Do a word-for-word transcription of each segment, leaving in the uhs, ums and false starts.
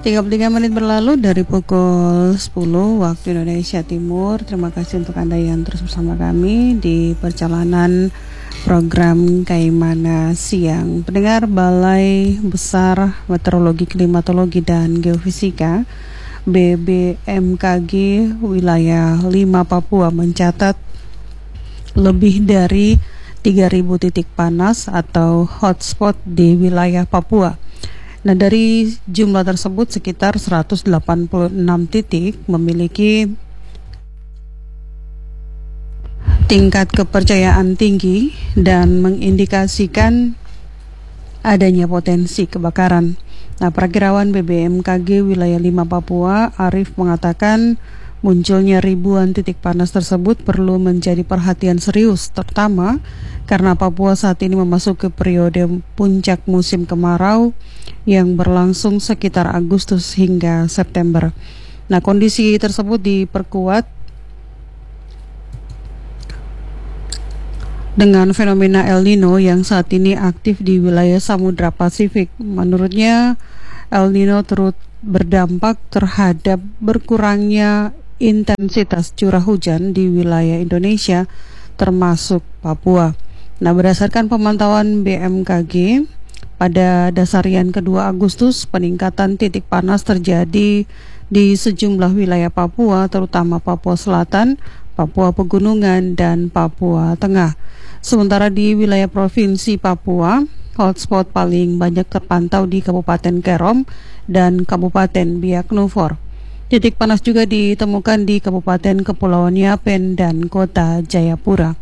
tiga puluh tiga menit berlalu dari pukul sepuluh waktu Indonesia Timur. Terima kasih untuk Anda yang terus bersama kami di perjalanan program Kaimana Siang. Pendengar, Balai Besar Meteorologi, Klimatologi dan Geofisika B B M K G wilayah lima Papua mencatat lebih dari tiga ribu titik panas atau hotspot di wilayah Papua. Nah, dari jumlah tersebut sekitar seratus delapan puluh enam titik memiliki tingkat kepercayaan tinggi dan mengindikasikan adanya potensi kebakaran. Nah, Perakirawan B B M K G wilayah lima Papua, Arief, mengatakan munculnya ribuan titik panas tersebut perlu menjadi perhatian serius, terutama karena Papua saat ini memasuki periode puncak musim kemarau yang berlangsung sekitar Agustus hingga September. Nah, kondisi tersebut diperkuat dengan fenomena El Nino yang saat ini aktif di wilayah Samudra Pasifik. Menurutnya, El Nino turut berdampak terhadap berkurangnya intensitas curah hujan di wilayah Indonesia termasuk Papua. Nah, berdasarkan pemantauan B M K G, pada dasarian kedua Agustus, peningkatan titik panas terjadi di sejumlah wilayah Papua, terutama Papua Selatan, Papua Pegunungan, dan Papua Tengah. Sementara di wilayah Provinsi Papua, hotspot paling banyak terpantau di Kabupaten Kerom dan Kabupaten Biak Numfor. Titik panas juga ditemukan di Kabupaten Kepulauan Yapen dan Kota Jayapura.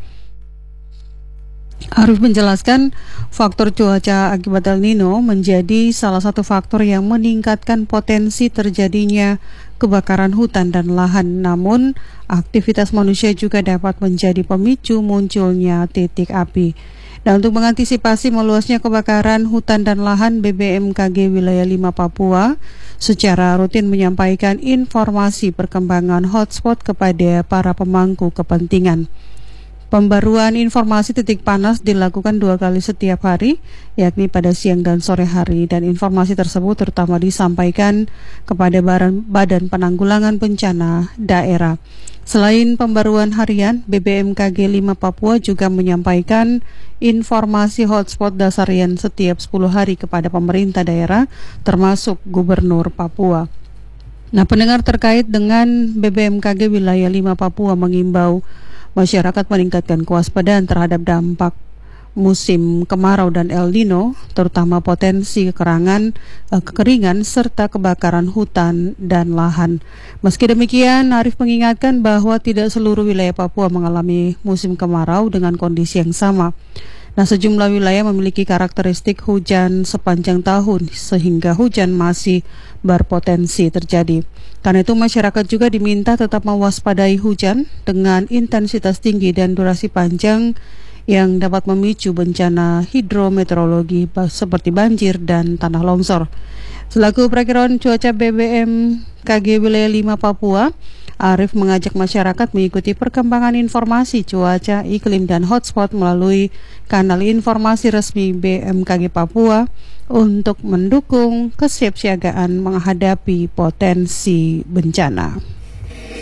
Arief menjelaskan faktor cuaca akibat El Nino menjadi salah satu faktor yang meningkatkan potensi terjadinya kebakaran hutan dan lahan. Namun, aktivitas manusia juga dapat menjadi pemicu munculnya titik api. Dan untuk mengantisipasi meluasnya kebakaran hutan dan lahan, B B M K G wilayah lima Papua secara rutin menyampaikan informasi perkembangan hotspot kepada para pemangku kepentingan. Pembaruan informasi titik panas dilakukan dua kali setiap hari, yakni pada siang dan sore hari, dan informasi tersebut terutama disampaikan kepada Badan Penanggulangan Bencana Daerah. Selain pembaruan harian, B B M K G lima Papua juga menyampaikan informasi hotspot dasarian setiap sepuluh hari kepada pemerintah daerah, termasuk Gubernur Papua. Nah, pendengar, terkait dengan B B M K G wilayah lima Papua mengimbau masyarakat meningkatkan kewaspadaan terhadap dampak musim kemarau dan El Nino, terutama potensi kekerangan, eh, kekeringan serta kebakaran hutan dan lahan. Meski demikian, Arief mengingatkan bahwa tidak seluruh wilayah Papua mengalami musim kemarau dengan kondisi yang sama. Nah, sejumlah wilayah memiliki karakteristik hujan sepanjang tahun sehingga hujan masih berpotensi terjadi. Karena itu, masyarakat juga diminta tetap mewaspadai hujan dengan intensitas tinggi dan durasi panjang yang dapat memicu bencana hidrometeorologi seperti banjir dan tanah longsor. Selaku Perakiraan Cuaca B B M K G wilayah lima Papua, Arief mengajak masyarakat mengikuti perkembangan informasi cuaca, iklim, dan hotspot melalui kanal informasi resmi B M K G Papua untuk mendukung kesiapsiagaan menghadapi potensi bencana.